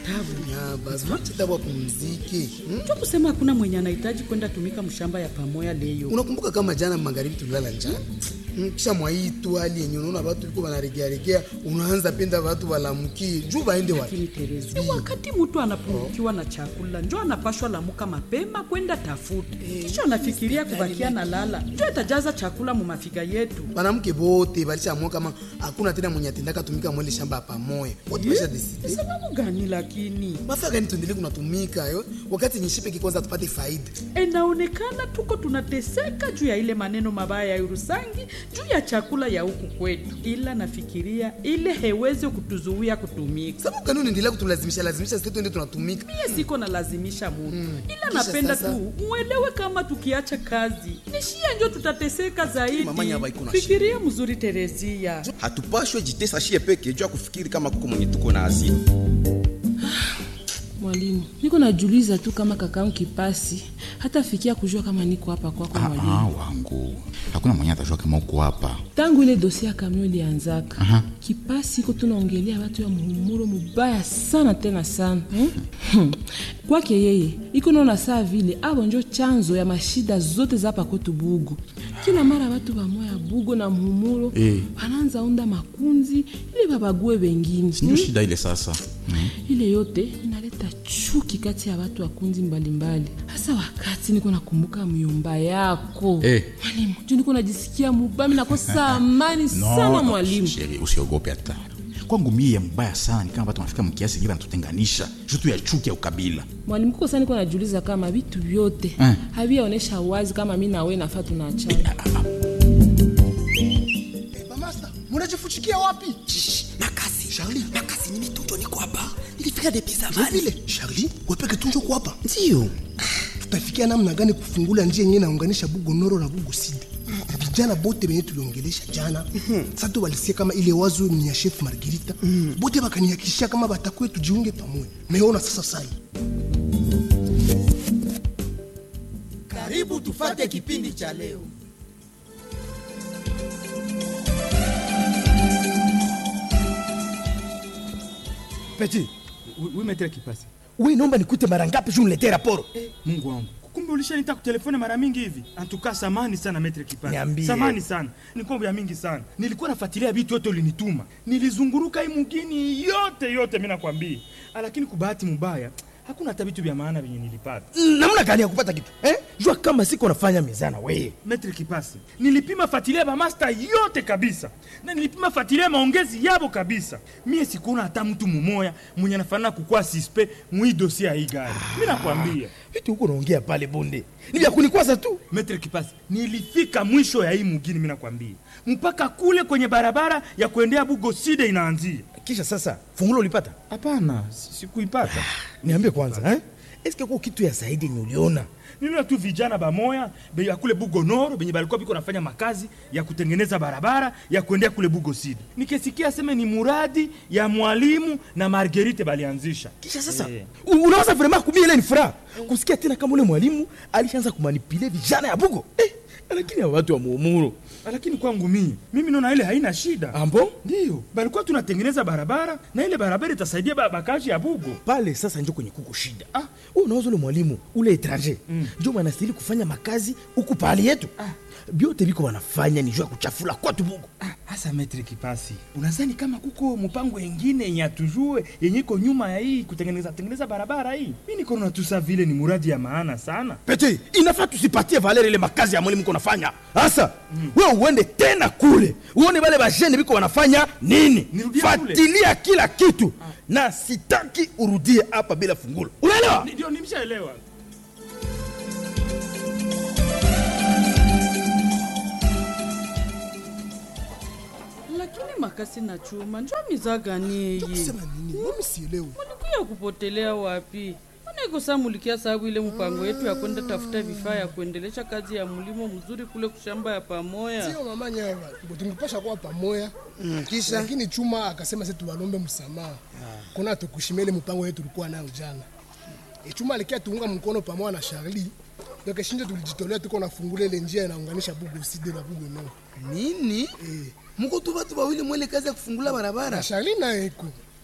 tabu. Ya basi mtabu kumziki. Ndio kusema hakuna mwenye anahitaji kwenda tumika mshamba ya pamoja leo. Unakumbuka kama jana magharibi tulala njaa? Kisha mwaitu hali yenye unaona watu liko wanaregea unaanza penda watu walamukie juu baende wapi? Terezi, wakati mtu anapungukiwa na chakula njoo anapashwa lamuka mapema kwenda tafuta. Kisha anafikiria kubakia na lala. Njoo atajaza chakula mu mafiga yetu. Wanamke bote balishaamua kama hakuna tena mwenye atendaka tumika mwele shamba pamoja. Wote basha decide. Sababu gani lakini? Mafaka gani tuendelee kunatumika wakati nishipe kwanza tupate faida. Inaonekana tuko tunateseka juu ya ile maneno mabaya ya Urusangi, juu ya chakula ya huku kwetu. Ila nafikiria ile hewezi kutuzuia kutumika. Sababu gani unaendelea kutulazimisha sisi tuende tunatumika? Mimi siko nalazimisha mtu. Ila napenda tu muelewe kama tukiacha kazi nishia ndio tutateseka zaidi. Fikiria mzuri Terezia. Hatupashwe jitesa shie peke juu kufikiri kama kuko mwenye tuko na asili. Mwalimu, niko najiuliza tu kama kakaangu Kipasi hata fikia kujua kama niko hapa kwako mwalimu. Wangu. Hakuna mwenye atajua kama uko hapa. Tangu ile dosia kamio ilianzaka. Kipasi iko tunaongelea watu ya muhumuro mubaya sana tena sana. Kwake yeye, iko naona saa vile abo njo chanzo ya mashida zote za hapa kwetu Bugu. Kila mara watu wa moya Bugo na muhumuro wanaanza unda makunzi ili babague wengine. Ndio shida ile sasa. Ile yote inaleta chuki kati ya watu wa kundi mbalimbali. Hasa wakati niko nakumbuka myumba yako. Mwalimu, juu niko najisikia mubaya, mimi nakosa amani sana mwalimu. Sheri, usiogope hata. Kwangu mie mbaya sana ni kama watu wanafika mkiasi hivi wanatutenganisha. Jutu ya chuki ya ukabila. Mwalimu, kuko sana niko najiuliza kama vitu vyote haviaonesha wazi kama mimi na wewe nafaa tunaachana. Master, mnajifuchikia wapi? Nakasi ni mituto niko hapa. Nilifika depuis zamani. Charlie, wapeke tunjo kwa hapa. Ndio. Tutafikia namna gani kufungula njia yenyewe naunganisha Bugo Noro na Bugo Sud? Vijana bote wenye tuliongelesha jana. Sasa tu walisikia kama ile wazo ni ya chef Margarita. Bote bakanihakikishia kama batakuwe tujiunge pamoja. Meona sasa. Karibu tufate kipindi cha leo. Petit, oui maître Kipasi. Oui, naomba nikute mara ngapi juu niletee raporo? Mungu wangu. Kumbe ulishanita kutelefone mara mingi hivi. Antuka samani sana maître Kipasi. Niambie. Samani sana. Nikombe ya mingi sana. Nilikuwa nafuatilia vitu yote ulinituma. Nilizunguruka hii mugini yote mimi nakwambia. Lakini kubahati mbaya hakuna hata vitu vya maana vyenye nilipata. Namna gani ya kupata kitu? Jua kama siko nafanya mizana wewe. Maître Kipasi, nilipima fuatilia ba master yote kabisa. Na nilipima fuatilia maongezi yabo kabisa. Mie sikuona hata mtu mmoja mwenye anafanana kukua suspect mwi dossier hii gari. Mimi nakwambia. Vitu huko naongea pale bonde. Ni vya kunikwaza tu. Maître Kipasi, nilifika mwisho ya hii mugini mimi nakwambia. Mpaka kule kwenye barabara ya kuendea Bugo Sud inaanzia. Kisha sasa, fungulo ulipata? Hapana, sikuipata. Niambie kwanza, Eske kwa kitu ya zaidi ni uliona? Niliona tu vijana bamoya ya kule Bugo Noro benye balikuwa biko nafanya makazi ya kutengeneza barabara ya kuendea kule Bugo Sud. Nikisikia sema ni muradi ya mwalimu na Marguerite balianzisha. Kisha sasa, unawaza vraiment kumia ile ni furaha. Kusikia tena kama ule mwalimu alishaanza kumanipule vijana ya Bugo. Lakini ya watu wa muumuro. Lakini kwangu mimi naona ile haina shida. Ambo? Ndio. Balikuwa tunatengeneza barabara na ile barabara itasaidia bakaji ya Bugo. Pale sasa ndio kwenye kuko shida. Unawaza ule mwalimu, ule étranger. Ndio manastiri kufanya makazi huku pale yetu. Biote biko wanafanya ni jua kuchafula kwa Bugo. Hasa Maître Kipasi, unadhani kama kuko mpango mwingine yenye atujue yenye iko nyuma ya hii kutengeneza barabara hii? Mimi niko na tusa vile ni muradi ya maana sana. Petit, inafaa tusipatie valeur ile makazi ya mwalimu mko nafanya. Hasa, wewe uende tena kule. Uone wale bajeni biko wanafanya nini? Fuatilia kila kitu. Na sitaki urudie hapa bila fungulo. Unaelewa? Ndio nimeshaelewa. Lakini makasi na chuma njoo mizaga ni Unasema nini? Mimi sielewi. Mlikuja kupotelea wapi? Mbona saa mulikia sababu ile mpango yetu ya kwenda tafuta vifaa ya kuendelesha kazi ya mlimo mzuri kule kushamba ya pamoja? Sio mama nyava. Tungepasha kwa pamoja. Kisha Lakini chuma akasema sisi tuwalombe msamaha. Kuna tukushimele mpango yetu tulikuwa nayo jana. Chuma alikia tuunga mkono pamoja na Charlie. Ndio keshinje tulijitolea tuko nafungula ile njia inaunganisha Bugo Sud na Bugo Nord. nini? Mko tu watu wawili mwele kazi ya kufungula barabara. Na Charlie na eko.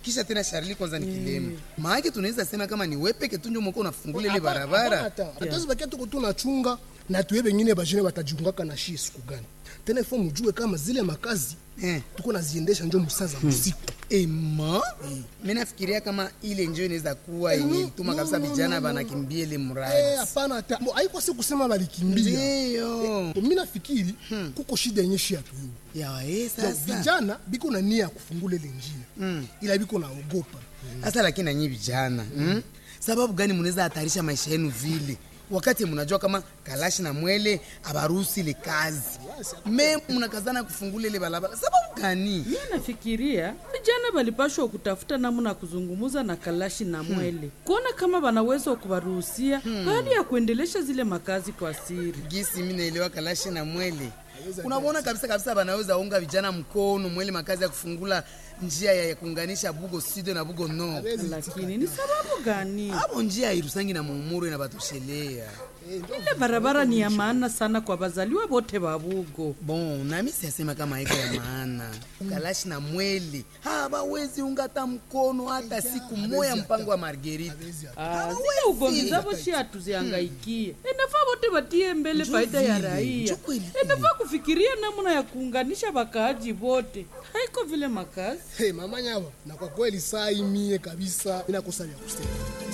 kisha tena Charlie kwanza ni kilema. Maana tunaweza sema kama ni wewe peke tu ndio mko unafungula ile barabara. Hatuwezi bakia tuko tunachunga na tuwe wengine bajene watajiungaka na shi siku gani. Tena ifo mjue kama zile makazi tuko naziendesha ndio msaza usiku. Mimi nafikiria kama ile njoo inaweza kuwa yenye tuma kabisa vijana banakimbia ile mradi. Hapana hata. Haiko si kusema balikimbia. Ndio. Mimi nafikiri kuko shida yenye shi atu sasa. Vijana biko na nia kufungula ile njia. Ila biko naogopa. Sasa lakini na nyinyi vijana, sababu gani mnaweza hatarisha maisha yenu vile? Wakati mnajua kama Kalashi na Mwele abaruhusi ile kazi. Mnakazana kufungula ile barabara. Sababu gani? Mimi nafikiria vijana balipashwa kutafuta namna kuzungumuza na Kalashi na Mwele. Kuona kama banaweza kubaruhusia bali ya kuendelesha zile makazi kwa siri. Gisi mimi naelewa Kalashi na Mwele. Unaona kabisa banaweza unga vijana mkono Mwele makazi ya kufungula njia ya kuunganisha Bugo Sud na Bugo Nord. Lakini ni sababu gani? Hapo njia ya Irusangi na Muhumuro inabatoshelea. Ile barabara ni ya maana sana kwa bazaliwa bote ba Bugo. Bon, na mimi siyasema kama haiko ya maana. Kalashi na Mwele hawawezi ungata mkono hata siku moja mpango wa Margarita. Zile ugomvi zao si hatuziangaikie. Inafaa bote batie mbele faida ya raia. Inafaa kufikiria namna ya kuunganisha bakaaji bote. Haiko vile makazi. Mama Nyaba, na kwa kweli saa hii mie kabisa ninakosa ya kusema.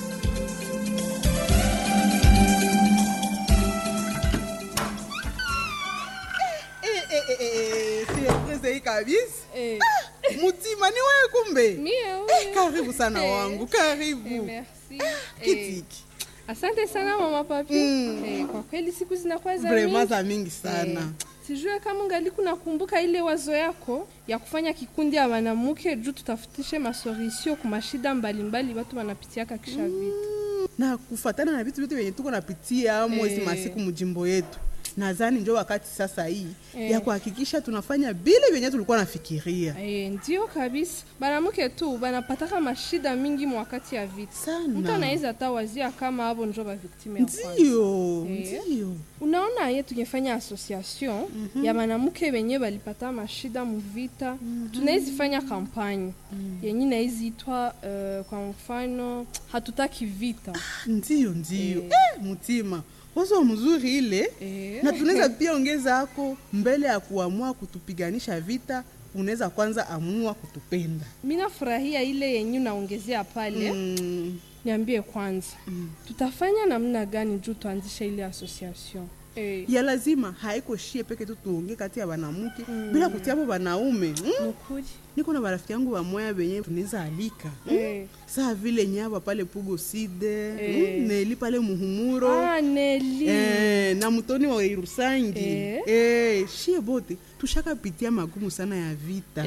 Surprise hii kabisa. Mutima ni wewe kumbe? Mie. Karibu sana wangu, karibu. Merci. Kitiki. Asante sana mama papi. Kwa kweli siku zinakuwa za mingi. Vraiment za mingi sana. Sijue kama ungali kunakumbuka ile wazo yako ya kufanya kikundi ya wanamuke juu tutafutishe masolution kwa mashida mbalimbali watu wanapitiaka kisha vita. Na kufuatana na vitu vyenye tuko napitia mwezi masiku mjimbo yetu. Nadhani ndio wakati sasa hii ya kuhakikisha tunafanya bile vyenye tulikuwa nafikiria. Ndio kabisa. Banamuke tu banapataka mashida mingi wakati ya vita. Mtu anaweza hata wazia kama hapo ndio ba victime ya kwanza. Ndio. Unaona yetu tungefanya association ya banamuke wenye balipata mashida mu vita. Tunaweza fanya kampanya yenye inaitwa kwa mfano hatutaki vita. Ndio. Mutima. Wazo mzuri ile na tunaweza pia ongeza hako mbele ya kuamua kutupiganisha vita unaweza kwanza amua kutupenda. Mimi nafurahia ile yenye unaongezea pale. Niambie kwanza. Tutafanya namna gani juu tuanzishe ile association? Ya lazima haiko shie peke tu tuongee kati ya banamuke bila kutia hapo banaume. Niko na barafiki yangu wa moya benye tunaweza alika. Saa vile Nyaba pale Bugo Sud, Neli pale Muhumuro. Neli. Na Mutoni wa Irusangi. Shie bote tushaka pitia magumu sana ya vita.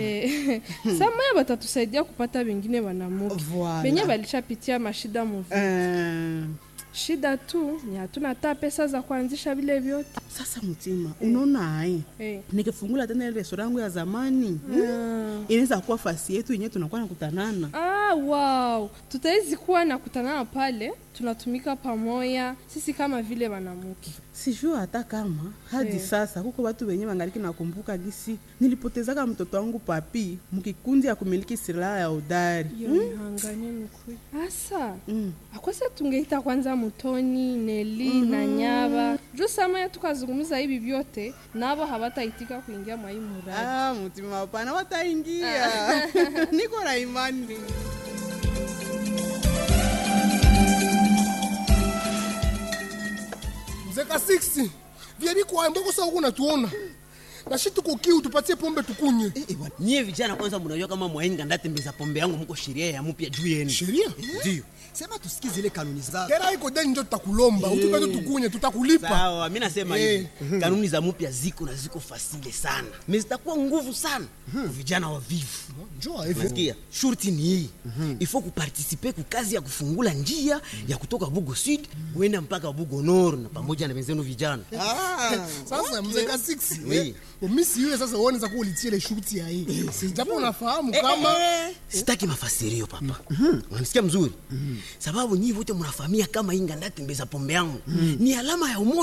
Sama batatusaidia kupata wengine banamuke. Benye balishapitia mashida mu vita. Shida tu ni hatuna hata pesa za kuanzisha vile vyote. Sasa Mutima, unaona nikifungula tena ile restaurant yangu ya zamani, inaweza kuwa fasi yetu yenyewe tunakuwa nakutanana. Wow. Tutawezi kuwa nakutanana pale, tunatumika pamoja sisi kama vile wanamuke. Sijua hata kama hadi sasa kuko watu wenyewe wangaliki nakumbuka gisi nilipotezaka mtoto wangu papi mkikundi ya kumiliki silaha ya udari. Hanganye mkuu. Asa. Akwasa tungeita kwanza Mutoni, Neli na Nyaba. Juu sama ya tukazungumza hivi vyote nabo hawataitika kuingia mwa hii muradi. Mutima hapana wataingia. Niko na imani. Mzeka 6. Vyebi kwa mboko sasa huko natuona. Na shi tuko kiu tupatie pombe tukunye. Nyie vijana kwanza mnajua kama mwainga ndatembeza pombe yangu mko sheria ya mpya juu yenu. Sheria? Ndio. Sema tusikize ile kanuni zao. Kera iko deni ndio tutakulomba, utupe tu tukunye tutakulipa. Sawa, mimi nasema hivi. Kanuni za mpya ziko na ziko fasile sana. Mimi zitakuwa nguvu sana kwa vijana wavivu. Njoo hivi. Unasikia? Shurti ni hii. Ifo kuparticiper ku kazi ya kufungula njia ya kutoka Bugo Sud kwenda mpaka Bugo Nord na pamoja na wenzenu vijana. Sasa Mzeka 6. Mimi yule sasa uone za kuulitia ile shurti ya hii. Japo unafahamu kama sitaki mafasirio papa. Unanisikia mzuri? Sababu nyinyi wote mnafahamia kama inga ndatembeza pombe yangu ni alama ya umoja.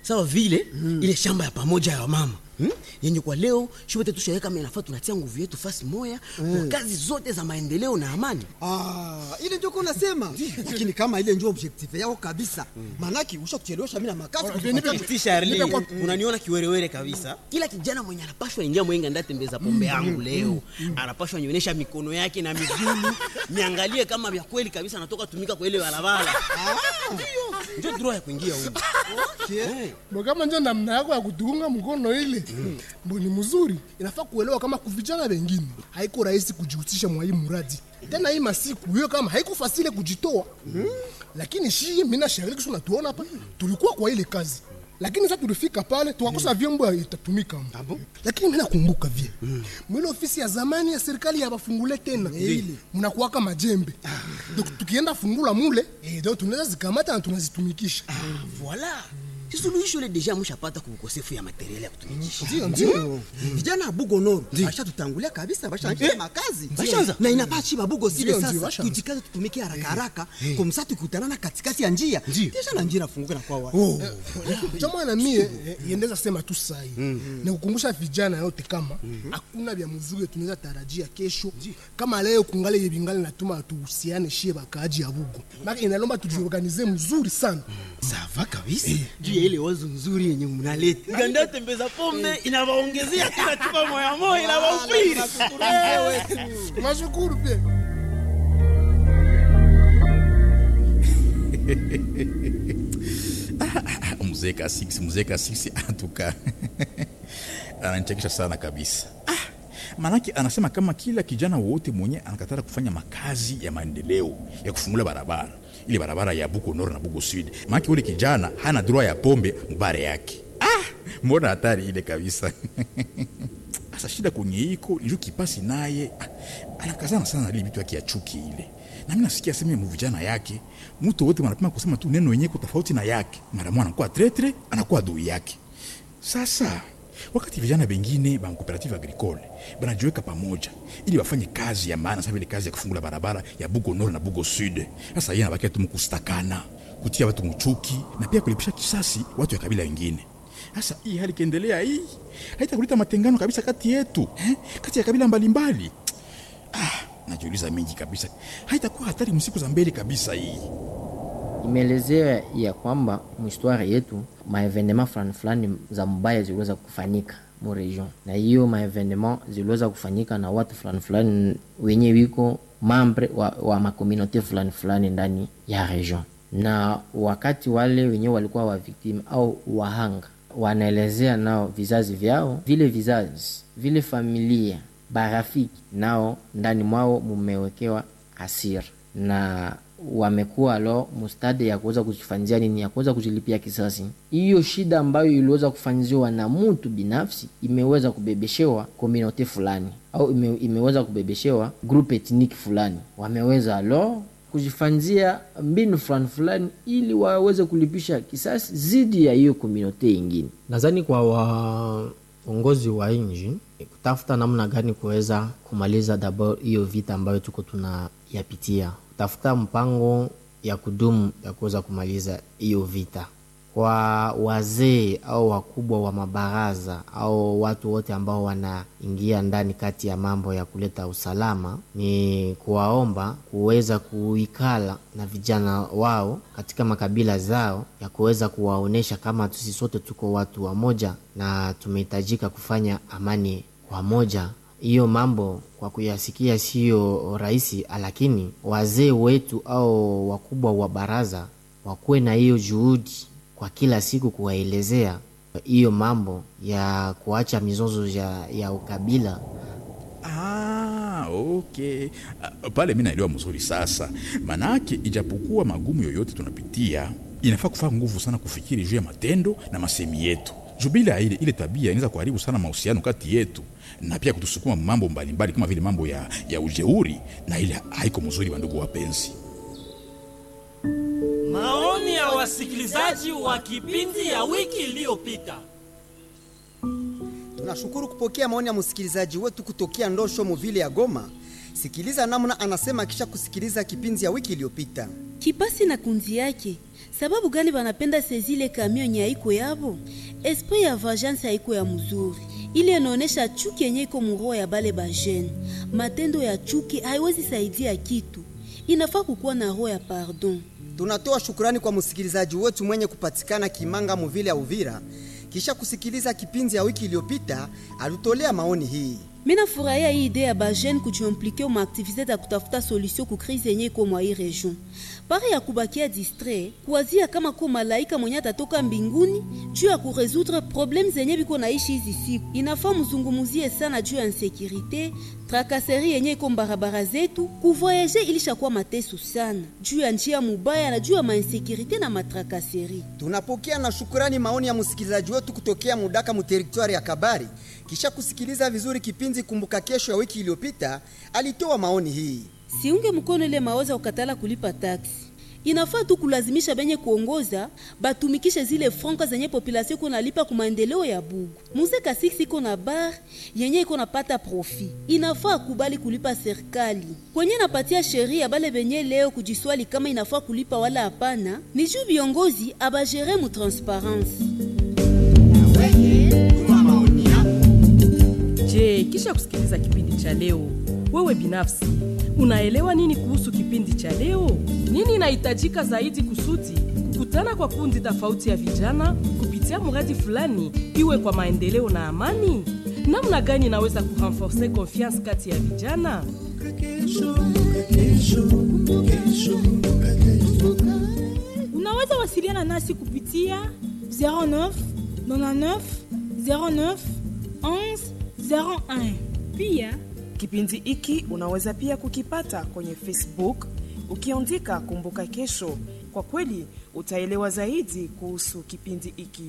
sawa vile ile shamba ya pamoja ya mama yenye kwa leo shote tushaweka mimi nafaa tunatia nguvu yetu fasi moya kwa kazi zote za maendeleo na amani. Ile ndio unasema. Lakini kama ile ndio objective yao kabisa. Manaki ushakuchelewesha mimi na makazi kutupatia Charlie. Unaniona kiwerewere kabisa. Kila kijana mwenye anapashwa ingia mwenga ndatembeza pombe yangu leo. Anapashwa nionyesha mikono yake na miguu. Niangalie kama vya kweli kabisa anatoka tumika kwa ile barabara. Ndio draw ya kuingia huko. Kama ndio namna yako ya kutunga mkono ile. Mboni mzuri. Inafaa kuelewa kama kuvijana wengine haiko rahisi kujihusisha mwa hii mradi. Tena hii masiku hiyo kama haiko fasile kujitoa. Lakini shii mimi na Charlie kisha tuona hapa tulikuwa kwa ile kazi. Lakini sasa tulifika pale tukakosa vyombo itatumika. Lakini mimi nakumbuka vile. Mwile ofisi ya zamani ya serikali ya bafungule tena. Mnakuwa kama jembe. Tukienda fungula mule, ndio tunaweza zikamata na tunazitumikisha. Voilà. Suluhisho ile deja mshapata kwa ukosefu ya material ya kutumikisha. Ndio. Vijana Bugo Nord basha tutangulia kabisa basha makazi. Bashaanza. Na inapaachi Babugo Side sasa tujikaze tutumike haraka kwa msatu kukutanana katikati ya njia. Kisha na njia funguka na kwa wao. Jamaa na mie yendeza sema tu sahi. Na kukumbusha vijana yote kama hakuna vya mzuri tunaweza tarajia kesho. Kama leo kungale yebingale natuma tuhusiane shie bakaaji ya Bugo. Maki inalomba tujiorganize mzuri sana. Sawa kabisa. Ile wazo nzuri yenye mnaleta. Ganda tembeza pombe inawaongezea kila chupa moja moja inawaufiri. Tunashukuru pia. Mzeka 6 atuka. Ananichekesha sana kabisa. Manake anasema kama kila kijana wote mwenye anakatara kufanya makazi ya maendeleo ya kufungula barabara. Ile barabara ya Bugo Nord na Bugo Sud. Manake ule kijana hana droit ya pombe mbare yake. Mbona hatari ile kabisa. Sasa shida kwenye iko ndio kipasi naye anakazana sana ile vitu yake ya chuki ile. Na mimi nasikia sema mu vijana yake mtu wote wanapima kusema tu neno yenyewe tofauti na yake. Mara mwana anakuwa tretre, anakuwa adui yake. Sasa wakati vijana wengine ba cooperative agricole banajiweka pamoja ili wafanye kazi ya maana, sababu ile kazi ya kufungula barabara ya Bugo Nord na Bugo Sud. Sasa yeye anabakia tu mkustakana, kutia watu mchuki na pia kulipisha kisasi watu ya kabila wengine. Sasa hii hali kiendelea hii haitakuleta matengano kabisa kati yetu, kati ya kabila mbalimbali. Najiuliza mingi kabisa. Haitakuwa hatari msiku za mbele kabisa hii. Imeelezea ya kwamba mhistoire yetu maevenema fulani za mbaya ziliweza kufanyika mu region. Na hiyo maevenema ziliweza kufanyika na watu fulani wenye wiko membre wa makomunote fulani ndani ya region. Na wakati wale wenye walikuwa wa victim au wahanga wanaelezea nao vizazi vyao, vile familia, barafiki nao ndani mwao mumewekewa hasira na wamekuwa mustade ya kuweza kujifanzia nini, ya kuweza kujilipia kisasi. Hiyo shida ambayo iliweza kufanyiwa na mtu binafsi imeweza kubebeshewa community fulani au imeweza kubebeshewa group ethnic fulani, wameweza kujifanzia mbinu fulani ili waweze kulipisha kisasi zidi ya hiyo community nyingine. Nadhani kwa waongozi wa nchi kutafuta namna gani kuweza kumaliza d'abord hiyo vita ambayo tuko tunayapitia, tafuta mpango ya kudumu ya kuweza kumaliza hiyo vita. Kwa wazee au wakubwa wa mabaraza au watu wote ambao wanaingia ndani kati ya mambo ya kuleta usalama, ni kuwaomba kuweza kuikala na vijana wao katika makabila zao, ya kuweza kuwaonesha kama sisi sote tuko watu wa moja na tumehitajika kufanya amani kwa moja. Hiyo mambo kwa kuyasikia sio rahisi, lakini wazee wetu au wakubwa wa baraza wakuwe na hiyo juhudi kwa kila siku kuwaelezea hiyo mambo ya kuacha mizozo ya ukabila. Okay. Pale mimi naelewa mzuri sasa. Manake ijapokuwa magumu yoyote tunapitia, inafaa kufanya nguvu sana kufikiri juu ya matendo na masemi yetu. Jubila ile tabia inaweza kuharibu sana mahusiano kati yetu na pia kutusukuma mambo mbalimbali kama vile mambo ya ujeuri, na ile haiko mzuri bandugu wapenzi. Maoni ya wasikilizaji wa kipindi ya wiki iliyopita. Tunashukuru kupokea maoni ya msikilizaji wetu kutokea Ndosho Movile ya Goma. Sikiliza namna anasema kisha kusikiliza kipindi ya wiki iliyopita. Kipasi na kunzi yake, sababu gani wanapenda sezile kamion nye haiko yabo? Esprit ya vengeance haiko ya mzuri. Ile inaonesha chuki yenye iko muroho ya bale bajene. Matendo ya chuki haiwezi saidia kitu. Inafaa kukuwa na roho ya pardon. Tunatoa shukrani kwa msikilizaji wetu mwenye kupatikana Kimanga muvile ya Uvira. Kisha kusikiliza kipindi ya wiki iliyopita, alitolea maoni hii. Mina furahia hii idea ya bajene kujiimplike mu activite za kutafuta solution ku crise yenye iko mwa hii region. Pare ya kubakia distrait, kuwazia kama ko malaika mwenye atatoka mbinguni juu ya kuresoudre problème zenye biko naishi hizi siku. Inafaa mzungumuzie sana juu ya insécurité, tracasserie yenye iko barabara zetu, kuvoyager ilishakuwa mateso sana. Juu ya njia mubaya na juu ya mainsécurité na matracasserie. Tunapokea na shukrani maoni ya msikilizaji wetu kutokea Mudaka mu territoire ya Kabari. Kisha kusikiliza vizuri kipindi Kumbuka Kesho ya wiki iliyopita, alitoa maoni hii. Siunge mkono ile maoza ukatala kulipa taksi. Inafaa tu kulazimisha benye kuongoza batumikishe zile franka zenye population kuna lipa kwa maendeleo ya Bugu. Muzeka 6 iko na bar yenye iko napata profit. Inafaa kubali kulipa serikali. Kwenye napatia sheria bale benye leo kujiswali kama inafaa kulipa wala hapana, ni juu viongozi abagere mu transparence. Je, kisha kusikiliza kipindi cha leo, wewe binafsi unaelewa nini kuhusu kipindi cha leo? Nini inahitajika zaidi kusudi kukutana kwa kundi tofauti ya vijana kupitia mradi fulani iwe kwa maendeleo na amani? Namna gani naweza kurenforcer confiance kati ya vijana? Unaweza wasiliana nasi kupitia 09 99 09 11 01. Pia kipindi hiki unaweza pia kukipata kwenye Facebook ukiandika Kumbuka Kesho. Kwa kweli utaelewa zaidi kuhusu kipindi hiki.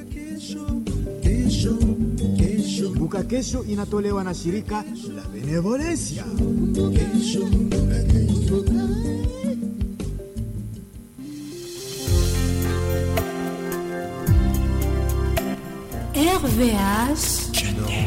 Kumbuka Kesho inatolewa na shirika la Benevolencia. RVH